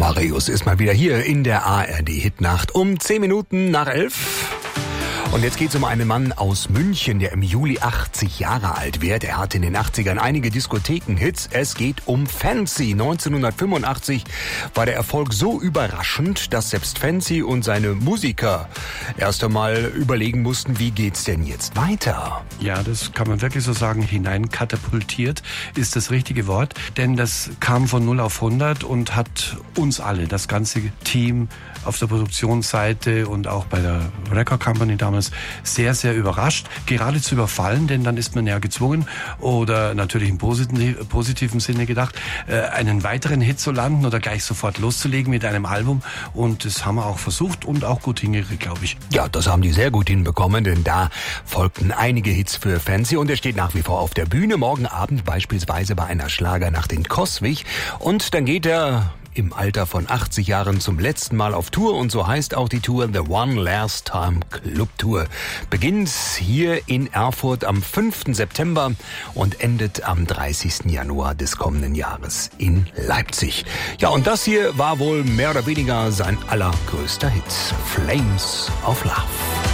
Aquarius ist mal wieder hier in der ARD-Hitnacht um 10 Minuten nach 11. Und jetzt geht es um einen Mann aus München, der im Juli 80 Jahre alt wird. Er hatte in den 80ern einige Diskotheken-Hits. Es geht um Fancy. 1985 war der Erfolg so überraschend, dass selbst Fancy und seine Musiker erst einmal überlegen mussten, wie geht's denn jetzt weiter? Ja, das kann man wirklich so sagen. Hineinkatapultiert ist das richtige Wort. Denn das kam von 0 auf 100 und hat uns alle, das ganze Team auf der Produktionsseite und auch bei der Record Company damals sehr, sehr überrascht, geradezu überfallen, denn dann ist man ja gezwungen oder natürlich im positiven Sinne gedacht, einen weiteren Hit zu landen oder gleich sofort loszulegen mit einem Album, und das haben wir auch versucht und auch gut hingekriegt, glaube ich. Ja, das haben die sehr gut hinbekommen, denn da folgten einige Hits für Fancy und er steht nach wie vor auf der Bühne, morgen Abend beispielsweise bei einer Schlagernacht in Coswig, und dann geht er im Alter von 80 Jahren zum letzten Mal auf Tour, und so heißt auch die Tour The One Last Time Club Tour. Beginnt hier in Erfurt am 5. September und endet am 30. Januar des kommenden Jahres in Leipzig. Ja, und das hier war wohl mehr oder weniger sein allergrößter Hit. Flames of Love.